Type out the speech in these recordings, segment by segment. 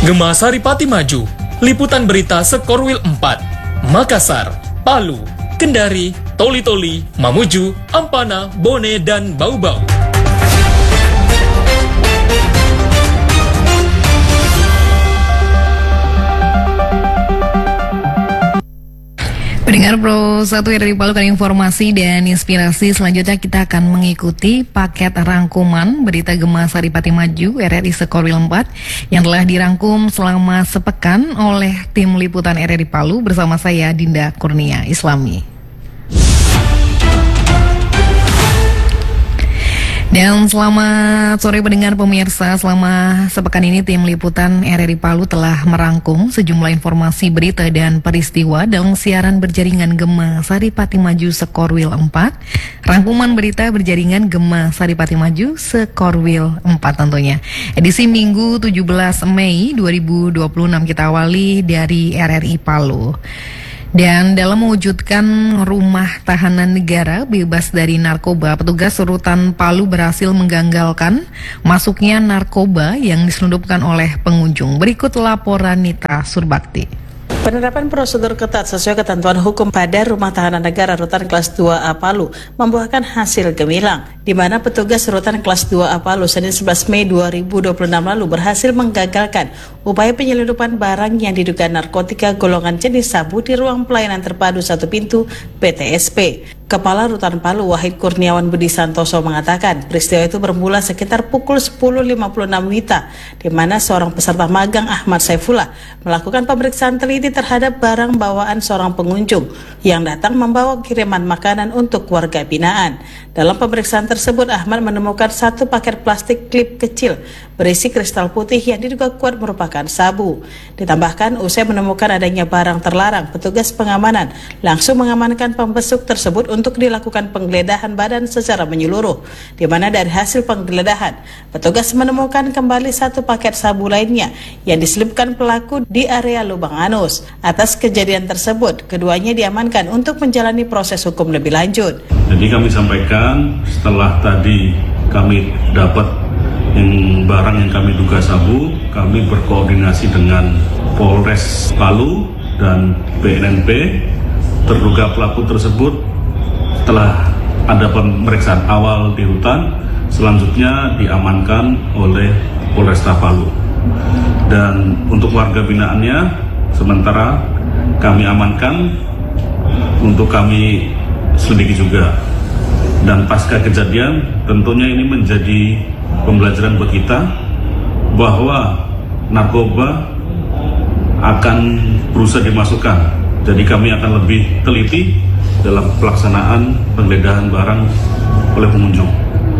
Gema Saripati Maju, liputan berita Sekorwil 4, Makassar, Palu, Kendari, Toli-Toli, Mamuju, Ampana, Bone, dan Bau-Bau. Pendengar Pro 1 RRI Palu, kan informasi dan inspirasi selanjutnya kita akan mengikuti paket rangkuman berita Gema Saripati Maju RRI Sekorwil 4 yang telah dirangkum selama sepekan oleh tim liputan RRI Palu bersama saya Dinda Kurnia Islami. Dan selamat sore pendengar pemirsa, selama sepekan ini tim liputan RRI Palu telah merangkum sejumlah informasi berita dan peristiwa dalam siaran berjaringan Gema Saripati Maju Sekorwil 4. Rangkuman berita berjaringan Gema Saripati Maju Sekorwil 4 tentunya. Edisi Minggu 17 Mei 2026 kita awali dari RRI Palu. Dan dalam mewujudkan rumah tahanan negara bebas dari narkoba, petugas rutan Palu berhasil menggagalkan masuknya narkoba yang diselundupkan oleh pengunjung. Berikut laporan Nita Surbakti. Penerapan prosedur ketat sesuai ketentuan hukum pada Rumah Tahanan Negara Rutan Kelas 2A Palu membuahkan hasil gemilang, di mana petugas Rutan Kelas 2A Palu Senin 11 Mei 2026 lalu berhasil menggagalkan upaya penyelundupan barang yang diduga narkotika golongan jenis sabu di ruang pelayanan terpadu satu pintu PTSP. Kepala Rutan Palu Wahid Kurniawan Budi Santoso mengatakan peristiwa itu bermula sekitar pukul 10.56 WITA, di mana seorang peserta magang Ahmad Saifullah melakukan pemeriksaan teliti terhadap barang bawaan seorang pengunjung yang datang membawa kiriman makanan untuk warga binaan. Dalam pemeriksaan tersebut, Ahmad menemukan satu paket plastik klip kecil berisi kristal putih yang diduga kuat merupakan sabu. Ditambahkan, usai menemukan adanya barang terlarang, petugas pengamanan langsung mengamankan pembesuk tersebut untuk dilakukan penggeledahan badan secara menyeluruh, di mana dari hasil penggeledahan, petugas menemukan kembali satu paket sabu lainnya yang diselipkan pelaku di area lubang anus. Atas kejadian tersebut, keduanya diamankan untuk menjalani proses hukum lebih lanjut. Jadi kami sampaikan setelah tadi kami dapat barang yang kami duga sabu, kami berkoordinasi dengan Polres Palu dan BNNP. Terduga pelaku tersebut setelah ada pemeriksaan awal di hutan, selanjutnya diamankan oleh Polresta Palu. Dan untuk warga binaannya, sementara kami amankan untuk kami selidiki juga. Dan pasca kejadian, tentunya ini menjadi pembelajaran buat kita bahwa narkoba akan berusaha dimasukkan. Jadi kami akan lebih teliti dalam pelaksanaan penggeledahan barang oleh pengunjung.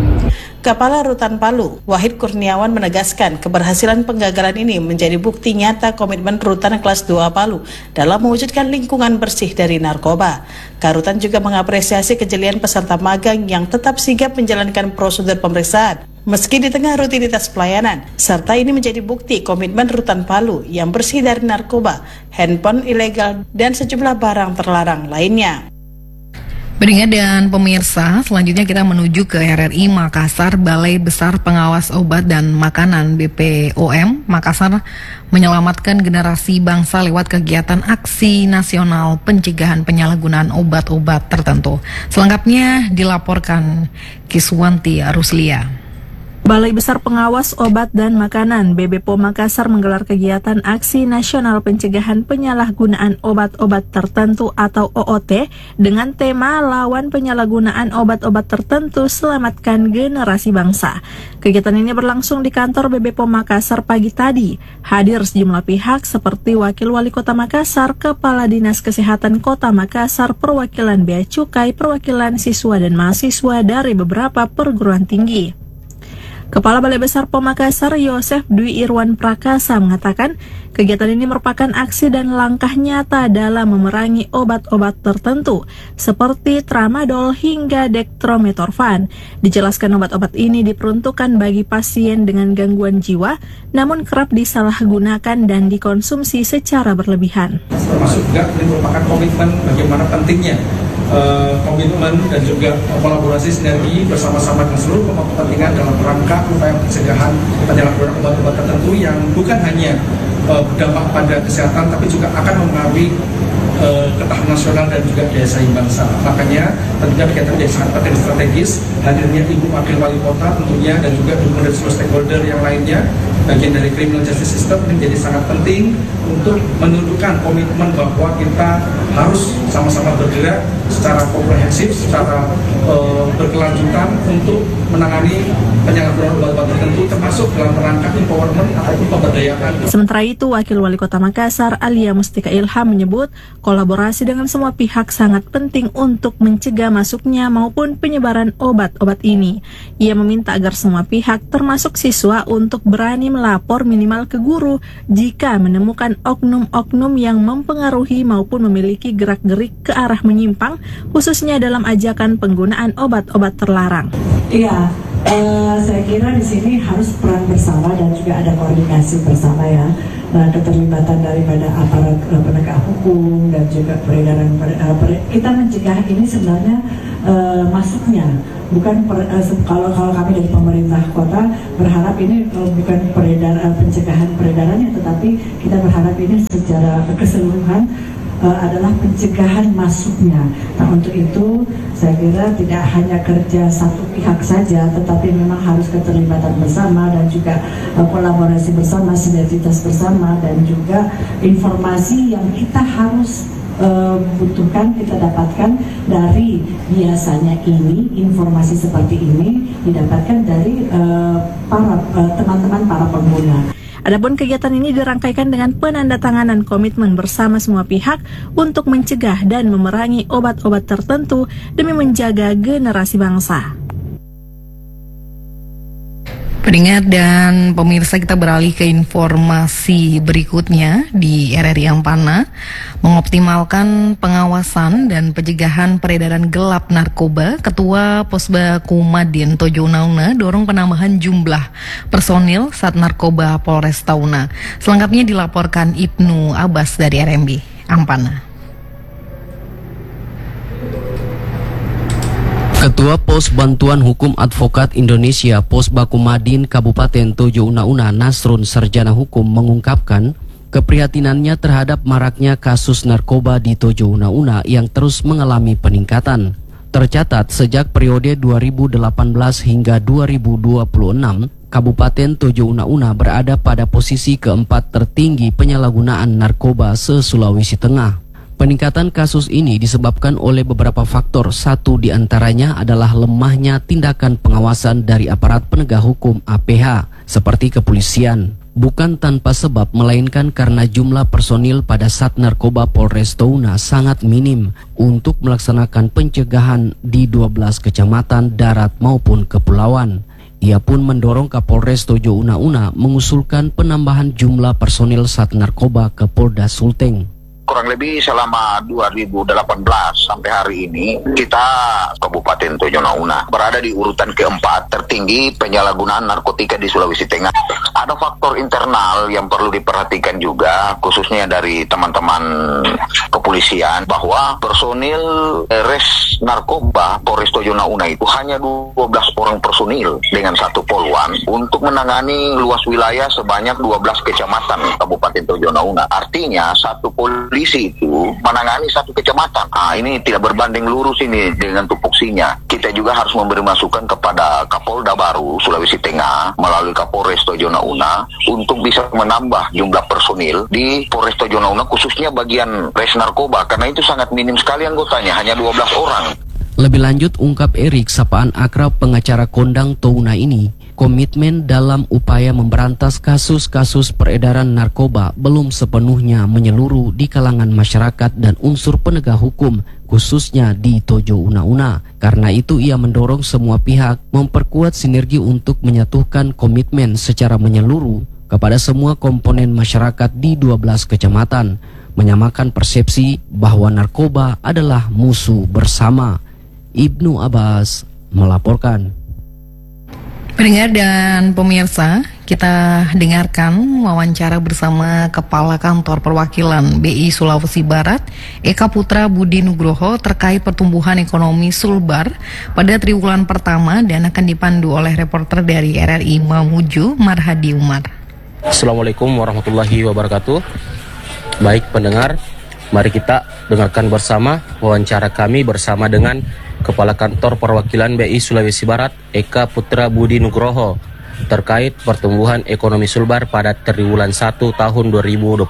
Kepala Rutan Palu, Wahid Kurniawan menegaskan keberhasilan penggagalan ini menjadi bukti nyata komitmen Rutan Kelas 2 Palu dalam mewujudkan lingkungan bersih dari narkoba. Karutan juga mengapresiasi kejelian peserta magang yang tetap sigap menjalankan prosedur pemeriksaan meski di tengah rutinitas pelayanan, serta ini menjadi bukti komitmen Rutan Palu yang bersih dari narkoba, handphone ilegal, dan sejumlah barang terlarang lainnya. Pendengar dan pemirsa, selanjutnya kita menuju ke RRI Makassar. Balai Besar Pengawas Obat dan Makanan BPOM Makassar menyelamatkan generasi bangsa lewat kegiatan aksi nasional pencegahan penyalahgunaan obat-obat tertentu. Selengkapnya dilaporkan Kiswanti Ruslia. Balai Besar Pengawas Obat dan Makanan BBPOM Makassar menggelar kegiatan Aksi Nasional Pencegahan Penyalahgunaan Obat-obat Tertentu atau OOT dengan tema Lawan Penyalahgunaan Obat-obat Tertentu, Selamatkan Generasi Bangsa. Kegiatan ini berlangsung di kantor BBPOM Makassar pagi tadi. Hadir sejumlah pihak seperti Wakil Wali Kota Makassar, Kepala Dinas Kesehatan Kota Makassar, perwakilan Bea Cukai, perwakilan siswa dan mahasiswa dari beberapa perguruan tinggi. Kepala Balai Besar POM Makassar Yosef Dwi Irwan Prakasa mengatakan kegiatan ini merupakan aksi dan langkah nyata dalam memerangi obat-obat tertentu seperti tramadol hingga dextromethorphan. Dijelaskan obat-obat ini diperuntukkan bagi pasien dengan gangguan jiwa namun kerap disalahgunakan dan dikonsumsi secara berlebihan. Termasuk juga ini merupakan komitmen bagaimana pentingnya komitmen dan juga kolaborasi sinergi bersama-sama dengan seluruh pemangku kepentingan dalam rangka upaya pencegahan penyalahgunaan obat-obat tertentu yang bukan hanya berdampak pada kesehatan tapi juga akan mempengaruhi ketahanan nasional dan juga daya saing bangsa. Makanya tentunya kegiatan menjadi sangat penting strategis. Hadirnya Ibu Wakil Wali Kota tentunya dan juga dukungan dari seluruh stakeholder yang lainnya bagian dari criminal justice system ini menjadi sangat penting untuk menunjukkan komitmen bahwa kita harus sama-sama bergerak secara komprehensif, secara berkelanjutan untuk menangani penyalahgunaan obat-obat tertentu termasuk dalam rangka empowerment ataupun pemberdayaan. Sementara itu, Wakil Wali Kota Makassar Alia Mustika Ilham menyebut kolaborasi dengan semua pihak sangat penting untuk mencegah masuknya maupun penyebaran obat-obat ini. Ia meminta agar semua pihak termasuk siswa untuk berani melapor minimal ke guru jika menemukan oknum-oknum yang mempengaruhi maupun memiliki gerak-gerik ke arah menyimpang, khususnya dalam ajakan penggunaan obat-obat terlarang. Iya, saya kira di sini harus peran bersama dan juga ada koordinasi bersama ya. Nah, keterlibatan daripada aparat penegak hukum dan juga peredaran kita mencegah ini sebenarnya masuknya bukan kalau kami dari pemerintah kota berharap ini bukan pencegahan peredarannya, tetapi kita berharap ini secara keseluruhan adalah pencegahan masuknya. Nah, untuk itu saya kira tidak hanya kerja satu pihak saja, tetapi memang harus keterlibatan bersama dan juga kolaborasi bersama, sinergitas bersama, dan juga informasi yang kita harus butuhkan, kita dapatkan dari biasanya ini, informasi seperti ini didapatkan dari para teman-teman para pengguna. Adapun kegiatan ini dirangkaikan dengan penandatanganan komitmen bersama semua pihak untuk mencegah dan memerangi obat-obat tertentu demi menjaga generasi bangsa. Pendengar dan pemirsa, kita beralih ke informasi berikutnya di RRI Ampana. Mengoptimalkan pengawasan dan pencegahan peredaran gelap narkoba, Ketua Posbaku Madin Tojo Unauna dorong penambahan jumlah personil Sat Narkoba Polres Tauna. Selengkapnya dilaporkan Ibnu Abbas dari RMB Ampana. Ketua Pos Bantuan Hukum Advokat Indonesia Posbaku Madin Kabupaten Tojo Unauna Nasrun Sarjana Hukum mengungkapkan keprihatinannya terhadap maraknya kasus narkoba di Tojo Unauna yang terus mengalami peningkatan. Tercatat sejak periode 2018 hingga 2026, Kabupaten Tojo Unauna berada pada posisi keempat tertinggi penyalahgunaan narkoba se-Sulawesi Tengah. Peningkatan kasus ini disebabkan oleh beberapa faktor. Satu di antaranya adalah lemahnya tindakan pengawasan dari aparat penegak hukum APH seperti kepolisian. Bukan tanpa sebab, melainkan karena jumlah personil pada Sat Narkoba Polres Tauna sangat minim untuk melaksanakan pencegahan di 12 kecamatan darat maupun kepulauan. Ia pun mendorong Kapolres Tojo Unauna mengusulkan penambahan jumlah personil Sat Narkoba ke Polda Sulteng. Kurang lebih selama 2018 sampai hari ini, kita Kabupaten Tojo Unauna berada di urutan keempat tertinggi penyalahgunaan narkotika di Sulawesi Tengah. Ada faktor internal yang perlu diperhatikan juga, khususnya dari teman-teman kepolisian, bahwa personil res narkoba Polres Tojo Unauna itu hanya 12 orang personil dengan satu poluan untuk menangani luas wilayah sebanyak 12 kecamatan Kabupaten Tojo Unauna. Artinya satu polisi itu menangani satu kecamatan. Ini tidak berbanding lurus ini dengan tupoksinya. Kita juga harus memberi masukan kepada Kapolda baru Sulawesi Tengah melalui Kapolres Tojo Unauna untuk bisa menambah jumlah personil di Polres Tojo Unauna, khususnya bagian res narkoba, karena itu sangat minim sekali anggotanya, hanya 12 orang. Lebih lanjut, ungkap Erik, sapaan akrab pengacara kondang Tauna ini, komitmen dalam upaya memberantas kasus-kasus peredaran narkoba belum sepenuhnya menyeluruh di kalangan masyarakat dan unsur penegak hukum, khususnya di Tojo Unauna. Karena itu ia mendorong semua pihak memperkuat sinergi untuk menyatukan komitmen secara menyeluruh kepada semua komponen masyarakat di 12 kecamatan, menyamakan persepsi bahwa narkoba adalah musuh bersama. Ibnu Abbas melaporkan. Pendengar dan pemirsa, Kita dengarkan wawancara bersama Kepala Kantor Perwakilan BI Sulawesi Barat, Eka Putra Budi Nugroho, terkait pertumbuhan ekonomi Sulbar pada triwulan pertama dan akan dipandu oleh reporter dari RRI Mamuju, Marhadi Umar. Assalamualaikum warahmatullahi wabarakatuh. Baik pendengar, mari kita dengarkan bersama wawancara kami bersama dengan Kepala Kantor Perwakilan BI Sulawesi Barat, Eka Putra Budi Nugroho, terkait pertumbuhan ekonomi Sulbar pada triwulan 1 tahun 2026.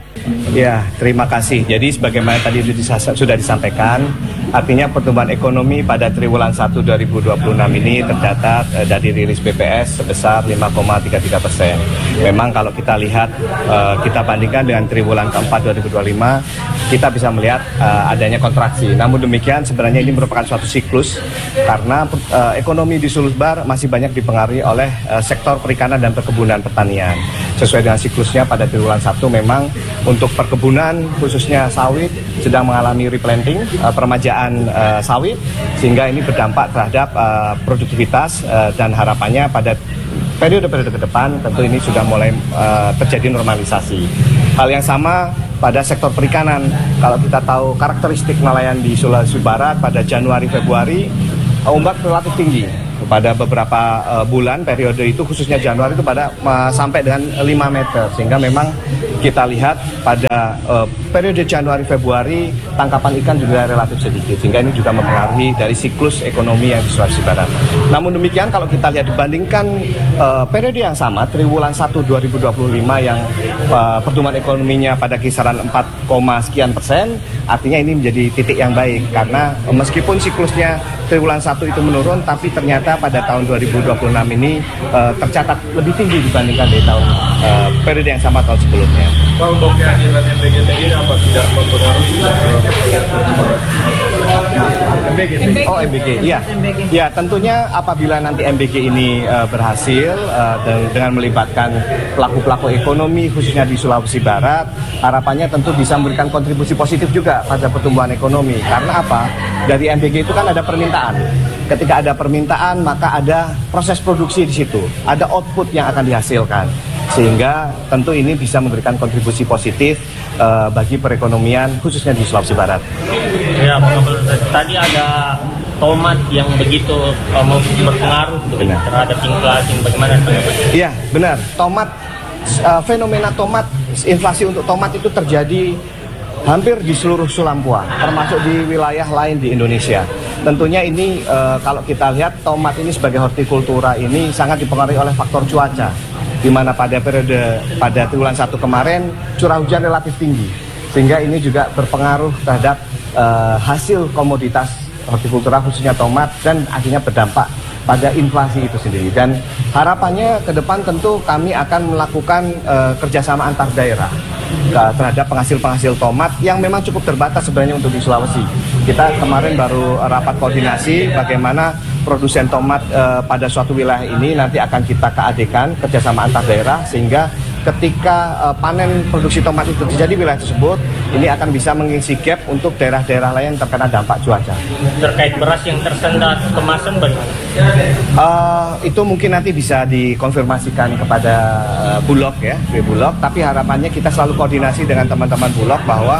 Ya, terima kasih. Jadi sebagaimana tadi sudah disampaikan, artinya pertumbuhan ekonomi pada triwulan 1 2026 ini tercatat dari rilis BPS sebesar 5,33%. Memang kalau kita lihat, kita bandingkan dengan triwulan keempat 2025, kita bisa melihat adanya kontraksi. Namun demikian sebenarnya ini merupakan suatu siklus karena ekonomi di Sulbar masih banyak dipengaruhi oleh sektor perikanan dan perkebunan pertanian. Sesuai dengan siklusnya pada triwulan 1 memang untuk perkebunan khususnya sawit sedang mengalami replanting, peremajaan sawit, sehingga ini berdampak terhadap produktivitas dan harapannya pada periode-periode ke depan tentu ini sudah mulai terjadi normalisasi. Hal yang sama pada sektor perikanan. Kalau kita tahu karakteristik nelayan di Sulawesi Barat pada Januari-Februari, ombak relatif tinggi. Pada beberapa bulan periode itu khususnya Januari itu sampai dengan 5 meter, sehingga memang kita lihat pada periode Januari-Februari tangkapan ikan juga relatif sedikit, sehingga ini juga mempengaruhi dari siklus ekonomi yang di Sulawesi Barat. Namun demikian kalau kita lihat dibandingkan periode yang sama triwulan 1 2025 yang pertumbuhan ekonominya pada kisaran 4,sekian%, artinya ini menjadi titik yang baik karena meskipun siklusnya triwulan 1 itu menurun, tapi ternyata pada tahun 2026 ini tercatat lebih tinggi dibandingkan dari tahun periode yang sama tahun sebelumnya. Untuk kehadiran MBGTI apa tidak mempengaruhi? Oh, MBG, iya. Ya, tentunya apabila nanti MBG ini berhasil dengan melibatkan pelaku-pelaku ekonomi khususnya di Sulawesi Barat, harapannya tentu bisa memberikan kontribusi positif juga pada pertumbuhan ekonomi. Karena apa? Dari MBG itu kan ada permintaan. Ketika ada permintaan, maka ada proses produksi di situ, ada output yang akan dihasilkan, sehingga tentu ini bisa memberikan kontribusi positif bagi perekonomian khususnya di Sulawesi Barat. Ya, tadi ada tomat yang begitu berpengaruh terhadap inflasi, bagaimana? Iya, benar. Tomat, fenomena tomat, inflasi untuk tomat itu terjadi hampir di seluruh Sulampua, termasuk di wilayah lain di Indonesia. Tentunya ini kalau kita lihat tomat ini sebagai hortikultura ini sangat dipengaruhi oleh faktor cuaca, di mana pada triwulan 1 kemarin curah hujan relatif tinggi, sehingga ini juga berpengaruh terhadap hasil komoditas hortikultura khususnya tomat dan akhirnya berdampak pada inflasi itu sendiri. Dan harapannya ke depan tentu kami akan melakukan kerjasama antar daerah terhadap penghasil-penghasil tomat yang memang cukup terbatas sebenarnya untuk di Sulawesi. Kita kemarin baru rapat koordinasi bagaimana produsen tomat pada suatu wilayah ini nanti akan kita keadekan kerjasama antar daerah, sehingga ketika panen produksi tomat itu terjadi di wilayah tersebut, ini akan bisa mengisi gap untuk daerah-daerah lain yang terkena dampak cuaca. Terkait beras yang tersendat kemasan bagaimana? Itu mungkin nanti bisa dikonfirmasikan kepada Bulog ya, Bulog. Tapi harapannya kita selalu koordinasi dengan teman-teman Bulog bahwa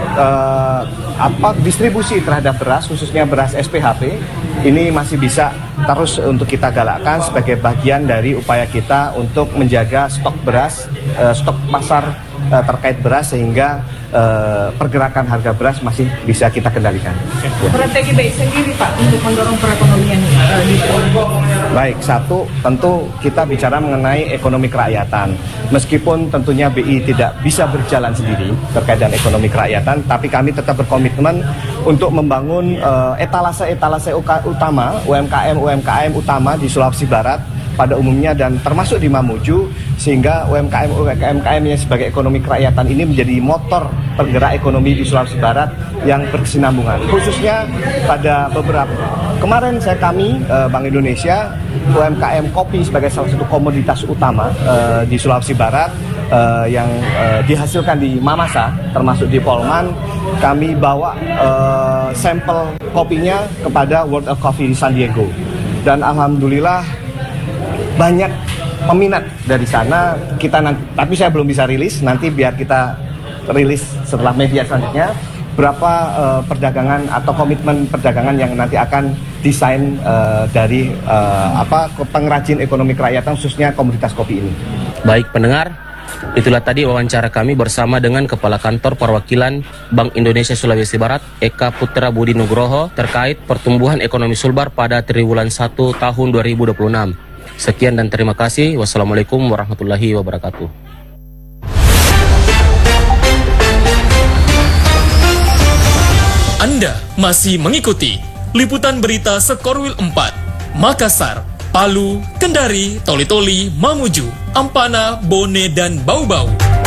distribusi terhadap beras, khususnya beras SPHP, ini masih bisa terus untuk kita galakkan sebagai bagian dari upaya kita untuk menjaga stok beras, stok pasar terkait beras, sehingga pergerakan harga beras masih bisa kita kendalikan. Strategi BI sendiri Pak untuk mendorong perekonomian di Sulawesi. Baik, satu tentu kita bicara mengenai ekonomi kerakyatan. Meskipun tentunya BI tidak bisa berjalan sendiri terkait dengan ekonomi kerakyatan, tapi kami tetap berkomitmen untuk membangun etalase-etalase utama, UMKM utama di Sulawesi Barat pada umumnya dan termasuk di Mamuju, sehingga UMKM yang sebagai ekonomi kerakyatan ini menjadi motor pergerak ekonomi di Sulawesi Barat yang berkesinambungan. Khususnya pada beberapa kemarin Bank Indonesia, UMKM kopi sebagai salah satu komoditas utama di Sulawesi Barat yang dihasilkan di Mamasa, termasuk di Polman, kami bawa sampel kopinya kepada World of Coffee di San Diego, dan alhamdulillah banyak peminat dari sana kita nanti, tapi saya belum bisa rilis, nanti biar kita rilis setelah media selanjutnya berapa perdagangan atau komitmen perdagangan yang nanti akan desain dari pengrajin ekonomi kerakyatan khususnya komoditas kopi ini. Baik pendengar, itulah tadi wawancara kami bersama dengan Kepala Kantor Perwakilan Bank Indonesia Sulawesi Barat, Eka Putra Budi Nugroho, terkait pertumbuhan ekonomi Sulbar pada triwulan 1 tahun 2026. Sekian dan terima kasih. Wassalamualaikum warahmatullahi wabarakatuh. Anda masih mengikuti liputan berita Sekorwil 4, Makassar, Palu, Kendari, Toli-Toli, Mamuju, Ampana, Bone, dan Bau-Bau.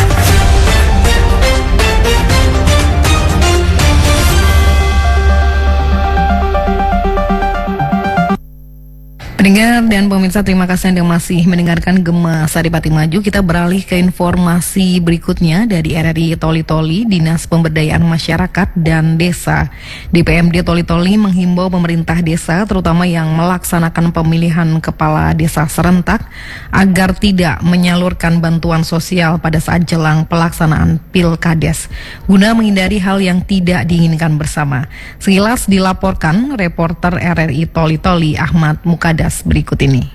Pendengar dan pemirsa, terima kasih Anda masih mendengarkan Gema Saripati Maju. Kita beralih ke informasi berikutnya dari RRI Toli-Toli. Dinas Pemberdayaan Masyarakat dan Desa DPMD Toli-Toli menghimbau pemerintah desa, terutama yang melaksanakan pemilihan kepala desa serentak, agar tidak menyalurkan bantuan sosial pada saat jelang pelaksanaan Pilkades, guna menghindari hal yang tidak diinginkan bersama. Sekilas dilaporkan reporter RRI Toli-Toli Ahmad Mukadas berikut ini.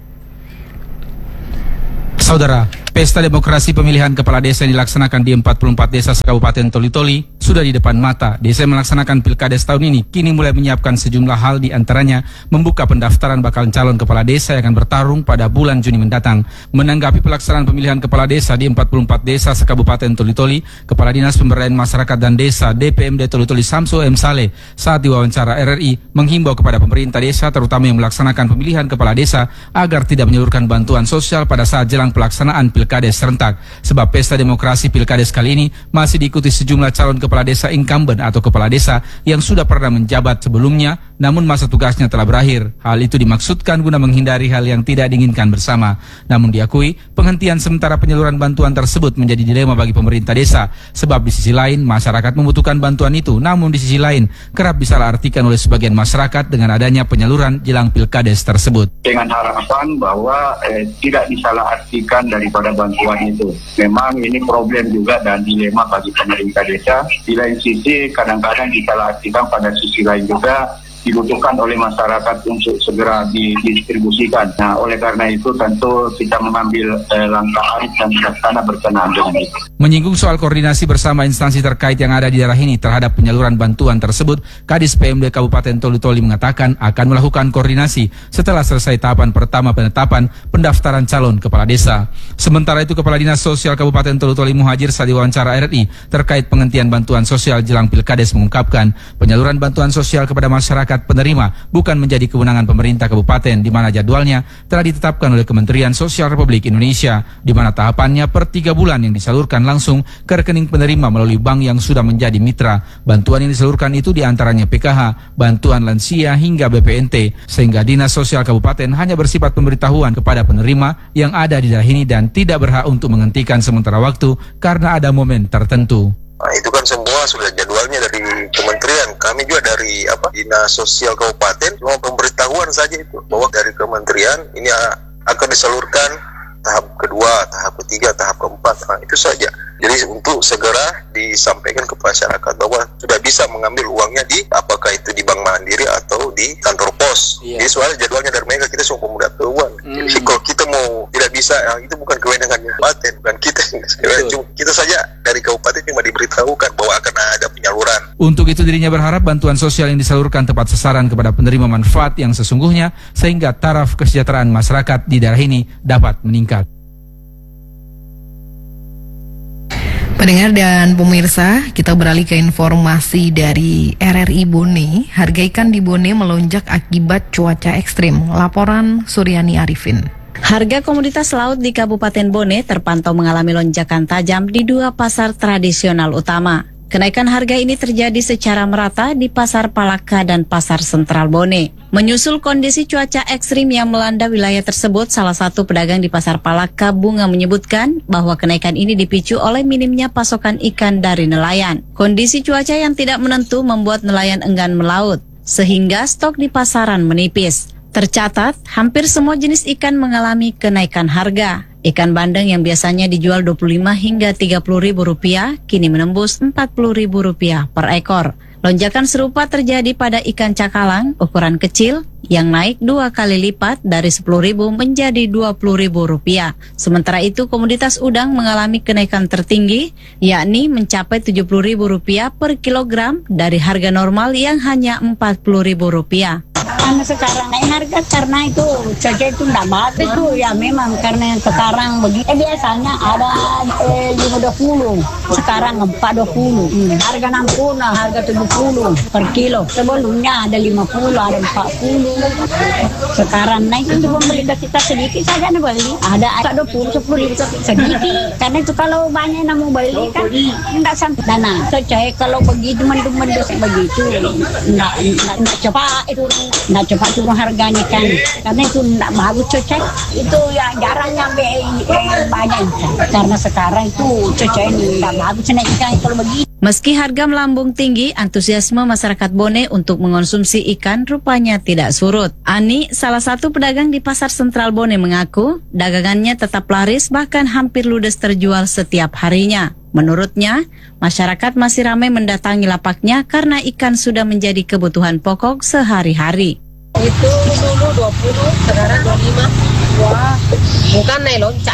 Saudara, pesta demokrasi pemilihan kepala desa yang dilaksanakan di 44 desa Kabupaten Toli-Toli sudah di depan mata. Desa yang melaksanakan Pilkades tahun ini kini mulai menyiapkan sejumlah hal, di antaranya membuka pendaftaran bakal calon kepala desa yang akan bertarung pada bulan Juni mendatang. Menanggapi pelaksanaan pemilihan kepala desa di 44 desa Kabupaten Toli-Toli, Kepala Dinas Pemberdayaan Masyarakat dan Desa DPMD Toli-Toli Samsu M. Saleh saat diwawancara RRI menghimbau kepada pemerintah desa, terutama yang melaksanakan pemilihan kepala desa, agar tidak menyalurkan bantuan sosial pada saat jelang pelaksanaan Pilkades serentak, sebab pesta demokrasi Pilkades kali ini masih diikuti sejumlah calon kepala desa incumbent atau kepala desa yang sudah pernah menjabat sebelumnya, namun masa tugasnya telah berakhir. Hal itu dimaksudkan guna menghindari hal yang tidak diinginkan bersama. Namun diakui, penghentian sementara penyaluran bantuan tersebut menjadi dilema bagi pemerintah desa, sebab di sisi lain masyarakat membutuhkan bantuan itu, namun di sisi lain kerap disalahartikan oleh sebagian masyarakat dengan adanya penyaluran jelang Pilkades tersebut. Dengan harapan bahwa tidak disalahartikan daripada bantuan itu. Memang ini problem juga dan dilema bagi pemerintah desa. Di lain sisi kadang-kadang disalahartikan, pada sisi lain juga dibutuhkan oleh masyarakat untuk segera didistribusikan. Nah, oleh karena itu tentu kita mengambil langkah arif dan bijaksana berkenaan dengan itu. Menyinggung soal koordinasi bersama instansi terkait yang ada di daerah ini terhadap penyaluran bantuan tersebut, Kadis PMD Kabupaten Toli-Toli mengatakan akan melakukan koordinasi setelah selesai tahapan pertama penetapan pendaftaran calon kepala desa. Sementara itu, Kepala Dinas Sosial Kabupaten Toli-Toli Muhajir saat diwawancara RRI terkait penghentian bantuan sosial jelang Pilkades mengungkapkan penyaluran bantuan sosial kepada masyarakat penerima bukan menjadi kewenangan pemerintah kabupaten, di mana jadwalnya telah ditetapkan oleh Kementerian Sosial Republik Indonesia, di mana tahapannya per 3 bulan yang disalurkan langsung ke rekening penerima melalui bank yang sudah menjadi mitra. Bantuan yang disalurkan itu diantaranya PKH, bantuan lansia hingga BPNT, sehingga Dinas Sosial Kabupaten hanya bersifat pemberitahuan kepada penerima yang ada di daerah ini dan tidak berhak untuk menghentikan sementara waktu karena ada momen tertentu. Nah, itu kan semua sudah jadwalnya dari kementerian. Kami juga dari Dinas Sosial Kabupaten cuma pemberitahuan saja itu bahwa dari kementerian ini akan disalurkan tahap kedua, tahap ketiga, tahap keempat. Nah, itu saja. Jadi untuk segera disampaikan ke masyarakat bahwa sudah bisa mengambil uangnya di apakah itu di Bank Mandiri atau di kantor pos. Jadi soalnya jadwalnya dari mereka, kita semua pemberitahuan. Jadi kalau kita mau tidak bisa, itu bukan kewenangannya kabupaten, bukan kita. Kita saja dari kabupaten cuma diberitahukan bahwa akan ada penyaluran. Untuk itu dirinya berharap bantuan sosial yang disalurkan tepat sasaran kepada penerima manfaat yang sesungguhnya, sehingga taraf kesejahteraan masyarakat di daerah ini dapat meningkat. Pendengar dan pemirsa, kita beralih ke informasi dari RRI Bone. Harga ikan di Bone melonjak akibat cuaca ekstrim. Laporan Suryani Arifin. Harga komoditas laut di Kabupaten Bone terpantau mengalami lonjakan tajam di 2 pasar tradisional utama. Kenaikan harga ini terjadi secara merata di Pasar Palaka dan Pasar Sentral Bone. Menyusul kondisi cuaca ekstrim yang melanda wilayah tersebut, salah satu pedagang di Pasar Palaka, Bunga, menyebutkan bahwa kenaikan ini dipicu oleh minimnya pasokan ikan dari nelayan. Kondisi cuaca yang tidak menentu membuat nelayan enggan melaut, sehingga stok di pasaran menipis. Tercatat, hampir semua jenis ikan mengalami kenaikan harga. Ikan bandeng yang biasanya dijual Rp25 hingga Rp30.000 kini menembus Rp40.000 per ekor. Lonjakan serupa terjadi pada ikan cakalang ukuran kecil yang naik 2 kali lipat dari Rp10.000 menjadi Rp20.000. Sementara itu komoditas udang mengalami kenaikan tertinggi, yakni mencapai Rp70.000 per kilogram dari harga normal yang hanya Rp40.000. Karena sekarang naik harga karena itu cuaca itu tidak bagus itu ya memang karena sekarang begitu. Biasanya ada 520, sekarang 420. Harga 60, harga 70 per kilo. Sebelumnya ada 50, ada 40. Sekarang naik itu pembeli kita sedikit saja nih beli. Ada 20, 10 sedikit. Karena itu kalau banyak yang mau beli kan tidak sampai dana. Cuaca kalau begitu mendung-mendung begitu tidak cepat itu. Nggak cepat turun harganya kan, karena itu nggak bagus cuaca. Itu ya jarang nyampe banyak ikan, karena sekarang itu cuaca ini nggak bagus naik ikan kalau begitu. Meski harga melambung tinggi, antusiasme masyarakat Bone untuk mengonsumsi ikan rupanya tidak surut. Ani, salah satu pedagang di Pasar Sentral Bone mengaku, dagangannya tetap laris bahkan hampir ludes terjual setiap harinya. Menurutnya, masyarakat masih ramai mendatangi lapaknya karena ikan sudah menjadi kebutuhan pokok sehari-hari. Itu dulu 20, sekarang 25. Wah, bukan naik loncat.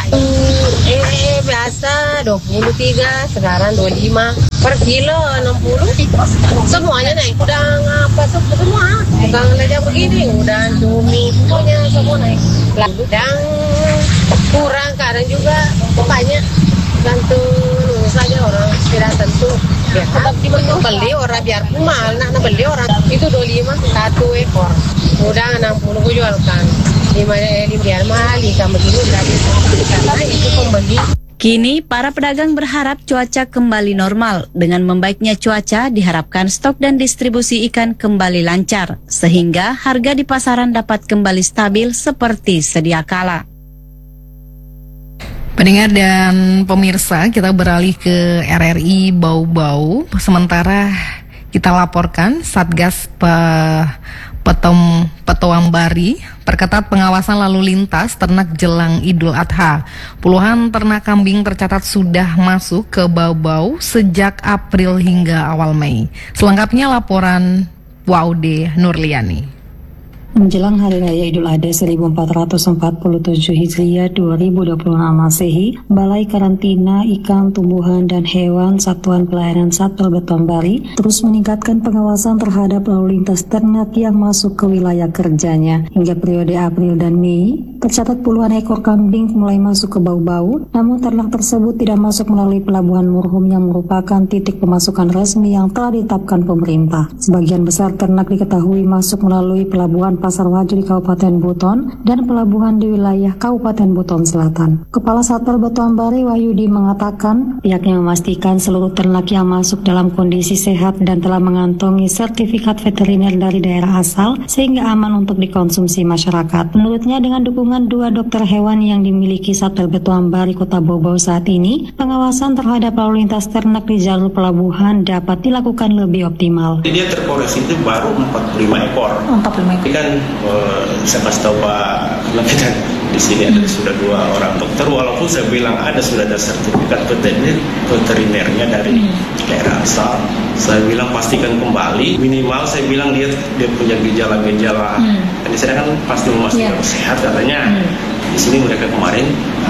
Biasa 23, sekarang 25. Per kilo 60. Semuanya naik. Udang apa semua. Bukan aja begini, udang cumi, pokoknya semua naik. Udang kurang, kadang juga banyak. Gantung saja orang tidak tentu. Sebab beli orang biar mahal, nak beli orang itu 25 1 ekor. Udang 60 ku jualkan. 5 biar mahal ikan begini karena itu pembeli. Kini para pedagang berharap cuaca kembali normal. Dengan membaiknya cuaca diharapkan stok dan distribusi ikan kembali lancar sehingga harga di pasaran dapat kembali stabil seperti sedia kala. Pendengar dan pemirsa, kita beralih ke RRI Bau-Bau. Sementara kita laporkan Satgas Petoambari perketat pengawasan lalu lintas ternak jelang Idul Adha. Puluhan ternak kambing tercatat sudah masuk ke Bau-Bau sejak April hingga awal Mei. Selengkapnya laporan Waude Nurliani. Menjelang Hari Raya Idul Adha 1447 Hijriah 2026 Masehi, Balai Karantina Ikan, Tumbuhan, dan Hewan Satuan Pelayanan Satpol Petoambari terus meningkatkan pengawasan terhadap lalu lintas ternak yang masuk ke wilayah kerjanya. Hingga periode April dan Mei, tercatat puluhan ekor kambing mulai masuk ke Bau-Bau, namun ternak tersebut tidak masuk melalui Pelabuhan Murhum yang merupakan titik pemasukan resmi yang telah ditetapkan pemerintah. Sebagian besar ternak diketahui masuk melalui Pelabuhan Pasar Waju di Kabupaten Buton dan pelabuhan di wilayah Kabupaten Buton Selatan. Kepala Satpol Petoambari Wahyudi mengatakan pihaknya memastikan seluruh ternak yang masuk dalam kondisi sehat dan telah mengantongi sertifikat veteriner dari daerah asal sehingga aman untuk dikonsumsi masyarakat. Menurutnya dengan dukungan 2 dokter hewan yang dimiliki Satpol Petoambari Kota Bau-Bau saat ini, pengawasan terhadap lalu lintas ternak di jalur pelabuhan dapat dilakukan lebih optimal. Dia terkoreksi itu baru 45 ekor. 45 ekor. Kan saya kasih tahu Pak Lapidan di sini ada sudah 2 orang dokter, walaupun saya bilang sudah ada sertifikat veterinernya dari daerah asal. Saya bilang pastikan kembali, minimal saya bilang dia punya gejala-gejala. Di sana kan pasti memastikan sehat katanya. Di sini mereka kemarin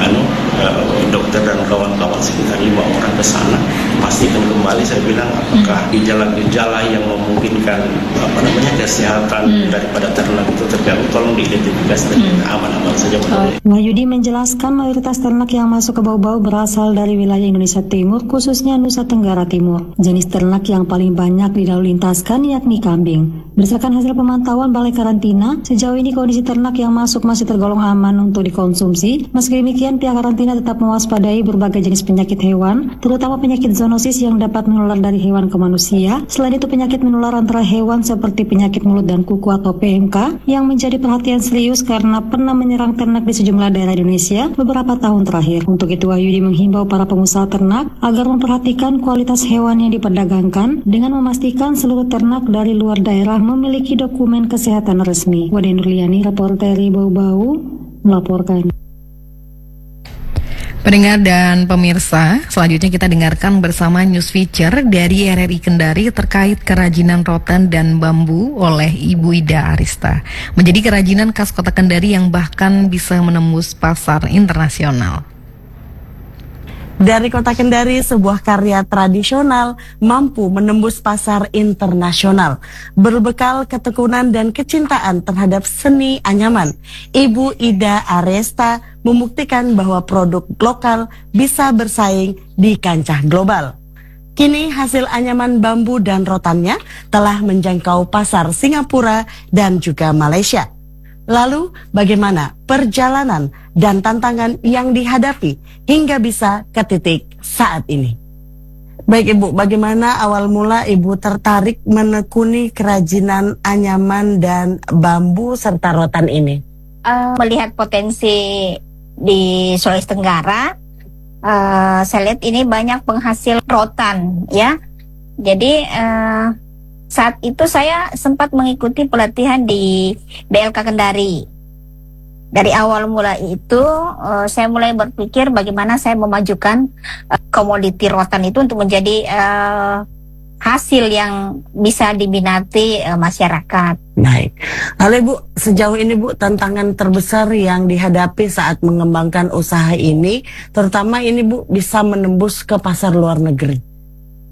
dokter dan kawan-kawan sekitar 5 orang ke sana pastikan kembali. Saya bilang apakah gejala-gejala yang memungkinkan kesehatan daripada ternak itu terganggu, tolong diidentifikasi dan aman-aman saja. Wahyudi menjelaskan mayoritas ternak yang masuk ke Bau-Bau berasal dari wilayah Indonesia Timur, khususnya Nusa Tenggara Timur. Jenis ternak yang paling banyak dilalu-lintaskan yakni kambing. Berdasarkan hasil pemantauan Balai Karantina, sejauh ini kondisi ternak yang masuk masih tergolong aman untuk dikonsumsi. Meski demikian, pihak karantina tetap mewaspadai berbagai jenis penyakit hewan, terutama penyakit zoonosis zoonosis yang dapat menular dari hewan ke manusia. Selain itu, penyakit menular antara hewan seperti penyakit mulut dan kuku atau PMK yang menjadi perhatian serius karena pernah menyerang ternak di sejumlah daerah Indonesia beberapa tahun terakhir. Untuk itu, Wahyudi menghimbau para pengusaha ternak agar memperhatikan kualitas hewan yang diperdagangkan dengan memastikan seluruh ternak dari luar daerah memiliki dokumen kesehatan resmi. Wade Nurliani, reporter Bau-Bau, melaporkan. Pendengar dan pemirsa, selanjutnya kita dengarkan bersama news feature dari RRI Kendari terkait kerajinan rotan dan bambu oleh Ibu Ida Arista. Menjadi kerajinan khas kota Kendari yang bahkan bisa menembus pasar internasional. Dari kota Kendari, sebuah karya tradisional mampu menembus pasar internasional. Berbekal ketekunan dan kecintaan terhadap seni anyaman, Ibu Ida Arista membuktikan bahwa produk lokal bisa bersaing di kancah global. Kini hasil anyaman bambu dan rotannya telah menjangkau pasar Singapura dan juga Malaysia. Lalu bagaimana perjalanan dan tantangan yang dihadapi hingga bisa ke titik saat ini? Baik Ibu, bagaimana awal mula Ibu tertarik menekuni kerajinan anyaman dan bambu serta rotan ini? Melihat potensi di Sulawesi Tenggara, saya lihat ini banyak penghasil rotan ya. Jadi saat itu saya sempat mengikuti pelatihan di BLK Kendari. Dari awal mula itu saya mulai berpikir bagaimana saya memajukan komoditi rotan itu untuk menjadi hasil yang bisa diminati masyarakat. Baik. Lalu Ibu, sejauh ini Bu, tantangan terbesar yang dihadapi saat mengembangkan usaha ini, terutama ini Bu bisa menembus ke pasar luar negeri.